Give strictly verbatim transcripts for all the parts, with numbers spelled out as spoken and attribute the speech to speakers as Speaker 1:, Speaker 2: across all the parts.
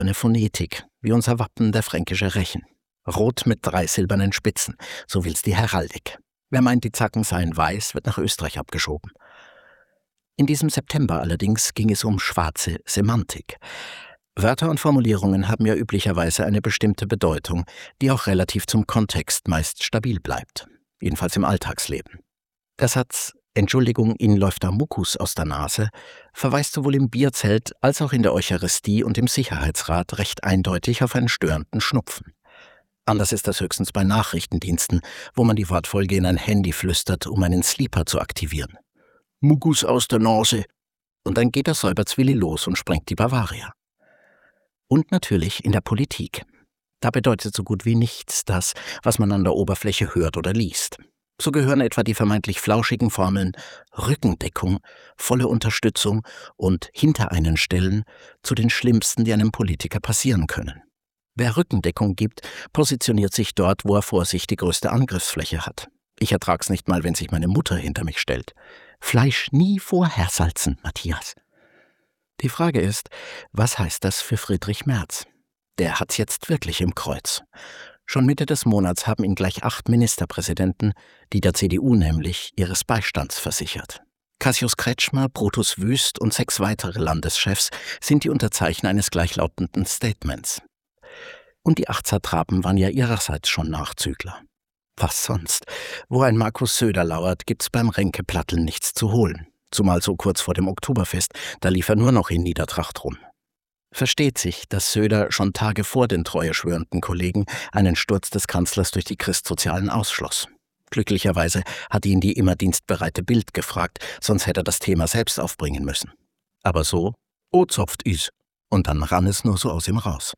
Speaker 1: Eine Phonetik, wie unser Wappen der fränkische Rechen. Rot mit drei silbernen Spitzen, so will's die Heraldik. Wer meint, die Zacken seien weiß, wird nach Österreich abgeschoben. In diesem September allerdings ging es um schwarze Semantik. Wörter und Formulierungen haben ja üblicherweise eine bestimmte Bedeutung, die auch relativ zum Kontext meist stabil bleibt, jedenfalls im Alltagsleben. Der Satz »Entschuldigung, Ihnen läuft da Mucus aus der Nase« verweist sowohl im Bierzelt als auch in der Eucharistie und im Sicherheitsrat recht eindeutig auf einen störenden Schnupfen. Anders ist das höchstens bei Nachrichtendiensten, wo man die Wortfolge in ein Handy flüstert, um einen Sleeper zu aktivieren. »Mucus aus der Nase«, und dann geht der Säuberzwilli los und sprengt die Bavaria. Und natürlich in der Politik. Da bedeutet so gut wie nichts das, was man an der Oberfläche hört oder liest. So gehören etwa die vermeintlich flauschigen Formeln Rückendeckung, volle Unterstützung und hinter einen stellen zu den schlimmsten, die einem Politiker passieren können. Wer Rückendeckung gibt, positioniert sich dort, wo er vor sich die größte Angriffsfläche hat. Ich ertrag's nicht mal, wenn sich meine Mutter hinter mich stellt. Fleisch nie vorher salzen, Matthias. Die Frage ist, was heißt das für Friedrich Merz? Der hat's jetzt wirklich im Kreuz. Schon Mitte des Monats haben ihn gleich acht Ministerpräsidenten, die der C D U nämlich, ihres Beistands versichert. Cassius Kretschmer, Brutus Wüst und sechs weitere Landeschefs sind die Unterzeichner eines gleichlautenden Statements. Und die acht Satrapen waren ja ihrerseits schon Nachzügler. Was sonst? Wo ein Markus Söder lauert, gibt's beim Ränke-Platteln nichts zu holen. Zumal so kurz vor dem Oktoberfest, da lief er nur noch in Niedertracht rum. Versteht sich, dass Söder schon Tage vor den treueschwörenden Kollegen einen Sturz des Kanzlers durch die Christsozialen ausschloss. Glücklicherweise hatte ihn die immer dienstbereite Bild gefragt, sonst hätte er das Thema selbst aufbringen müssen. Aber so, oh zopft is, und dann rann es nur so aus ihm raus.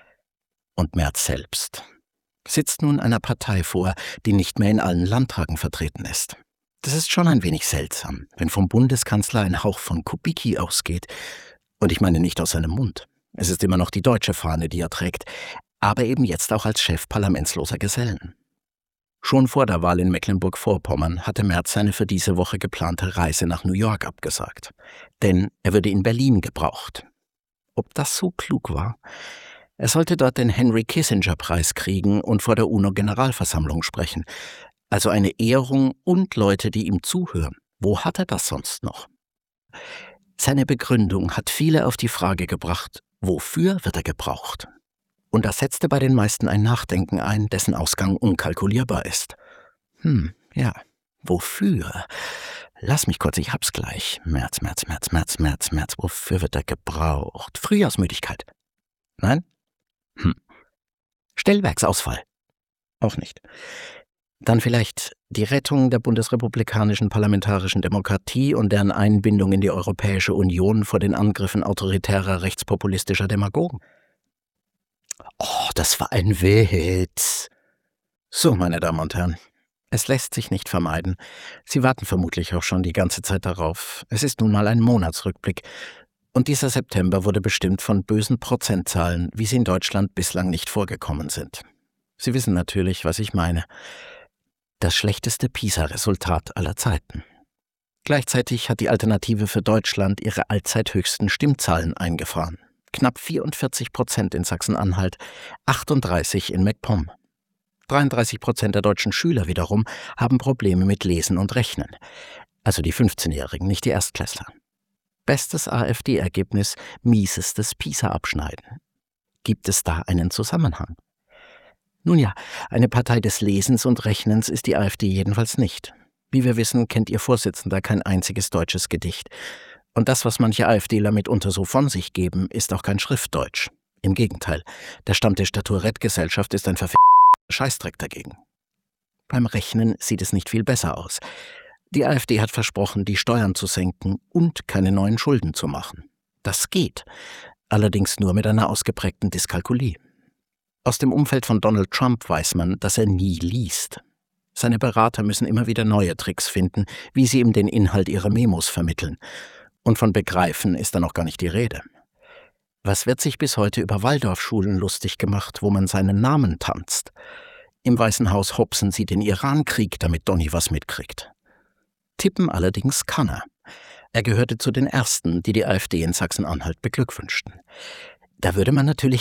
Speaker 1: Und Merz selbst sitzt nun einer Partei vor, die nicht mehr in allen Landtagen vertreten ist. Das ist schon ein wenig seltsam, wenn vom Bundeskanzler ein Hauch von Kubicki ausgeht. Und ich meine nicht aus seinem Mund. Es ist immer noch die deutsche Fahne, die er trägt, aber eben jetzt auch als Chef parlamentsloser Gesellen. Schon vor der Wahl in Mecklenburg-Vorpommern hatte Merz seine für diese Woche geplante Reise nach New York abgesagt. Denn er würde in Berlin gebraucht. Ob das so klug war? Er sollte dort den Henry-Kissinger-Preis kriegen und vor der UNO-Generalversammlung sprechen. Also eine Ehrung und Leute, die ihm zuhören. Wo hat er das sonst noch? Seine Begründung hat viele auf die Frage gebracht, wofür wird er gebraucht? Und das setzte bei den meisten ein Nachdenken ein, dessen Ausgang unkalkulierbar ist. Hm, ja, wofür? Lass mich kurz, ich hab's gleich. März, März, März, März, März, März, wofür wird er gebraucht? Frühjahrsmüdigkeit. Nein? Hm. Stellwerksausfall. Auch nicht. Dann vielleicht die Rettung der bundesrepublikanischen parlamentarischen Demokratie und deren Einbindung in die Europäische Union vor den Angriffen autoritärer rechtspopulistischer Demagogen. Oh, das war ein Witz. So, meine Damen und Herren, es lässt sich nicht vermeiden. Sie warten vermutlich auch schon die ganze Zeit darauf. Es ist nun mal ein Monatsrückblick. Und dieser September wurde bestimmt von bösen Prozentzahlen, wie sie in Deutschland bislang nicht vorgekommen sind. Sie wissen natürlich, was ich meine. Das schlechteste PISA-Resultat aller Zeiten. Gleichzeitig hat die Alternative für Deutschland ihre allzeithöchsten Stimmzahlen eingefahren. Knapp vierundvierzig Prozent in Sachsen-Anhalt, achtunddreißig in MacPom. dreiunddreißig Prozent der deutschen Schüler wiederum haben Probleme mit Lesen und Rechnen. Also die fünfzehnjährigen, nicht die Erstklässler. Bestes AfD-Ergebnis, miesestes PISA-Abschneiden. Gibt es da einen Zusammenhang? Nun ja, eine Partei des Lesens und Rechnens ist die AfD jedenfalls nicht. Wie wir wissen, kennt ihr Vorsitzender kein einziges deutsches Gedicht. Und das, was manche AfDler mitunter so von sich geben, ist auch kein Schriftdeutsch. Im Gegenteil, der Stammtisch der Tourette-Gesellschaft ist ein verfickter Scheißdreck dagegen. Beim Rechnen sieht es nicht viel besser aus. Die AfD hat versprochen, die Steuern zu senken und keine neuen Schulden zu machen. Das geht, allerdings nur mit einer ausgeprägten Dyskalkulie. Aus dem Umfeld von Donald Trump weiß man, dass er nie liest. Seine Berater müssen immer wieder neue Tricks finden, wie sie ihm den Inhalt ihrer Memos vermitteln. Und von Begreifen ist da noch gar nicht die Rede. Was wird sich bis heute über Waldorfschulen lustig gemacht, wo man seinen Namen tanzt? Im Weißen Haus hopsen sie den Irankrieg, damit Donny was mitkriegt. Tippen allerdings kann er. Er gehörte zu den Ersten, die die AfD in Sachsen-Anhalt beglückwünschten. Da würde man natürlich